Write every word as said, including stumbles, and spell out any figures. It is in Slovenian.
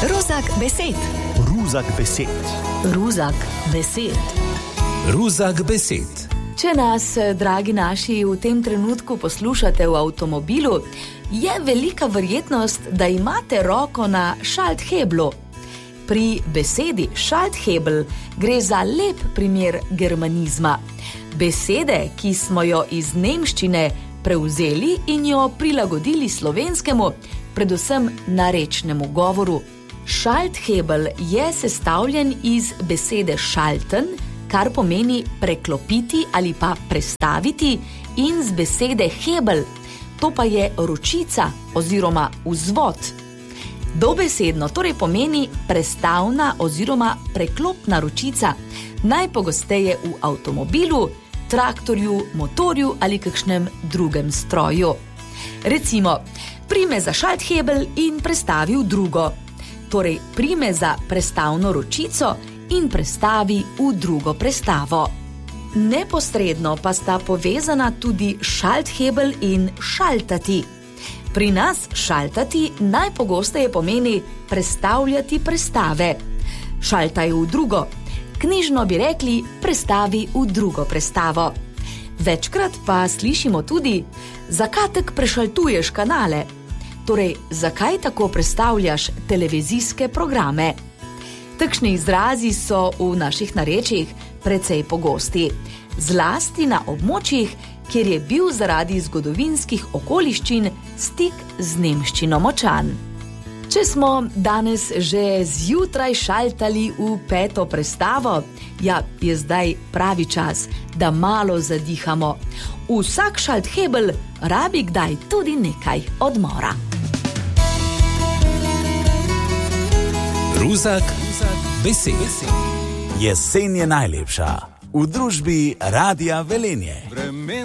Ruzak besed. Ruzak besed. Ruzak besed. Ruzak besed. Če nas, dragi naši, v tem trenutku poslušate v avtomobilu, je velika verjetnost, da imate roko na šaltheblu. Pri besedi šalthebel gre za lep primer germanizma. Besede, ki smo jo iz nemščine prevzeli in jo prilagodili slovenskemu, predvsem narečnemu govoru. Šalthebel je sestavljen iz besede šalten, kar pomeni preklopiti ali pa prestaviti, in z besede hebel, to pa je ročica oziroma vzvod. Dobesedno torej pomeni prestavna oziroma preklopna ročica, najpogosteje v avtomobilu, traktorju, motorju ali kakšnem drugem stroju. Recimo, prime za šalthebel in prestavi v drugo. Torej, prime za prestavno ročico in prestavi v drugo prestavo. Neposredno pa sta povezana tudi šalthebel in šaltati. Pri nas šaltati najpogosteje pomeni prestavljati prestave. Šaltaj v drugo. Knjižno bi rekli prestavi v drugo prestavo. Večkrat pa slišimo tudi, zakaj tak prešaltuješ kanale? Torej, zakaj tako prestavljaš televizijske programe? Takšni izrazi so v naših narečjih precej pogosti, zlasti na območjih, kjer je bil zaradi zgodovinskih okoliščin stik z nemščino močan. Če smo danes že zjutraj šaltali v peto prestavo, ja, je zdaj pravi čas, da malo zadihamo. Vsak šalthebel rabi kdaj tudi nekaj odmora. Ruzak besed. Jesen je najlepša. V družbi Radia Velenje.